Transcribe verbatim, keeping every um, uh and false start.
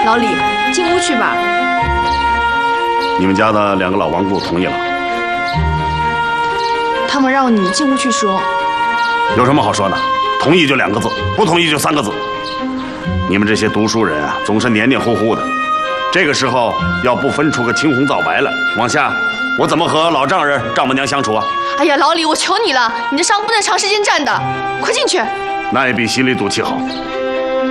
老李，进屋去吧。 你们家的两个老顽固同意了。 他们让你进屋去说。 有什么好说的？同意就两个字，不同意就三个字。你们这些读书人啊，总是黏黏糊糊的。这个时候要不分出个青红皂白来，往下我怎么和老丈人、丈母娘相处啊？ 哎呀，老李，我求你了，你的伤不能长时间站的，快进去。 那也比心里赌气好。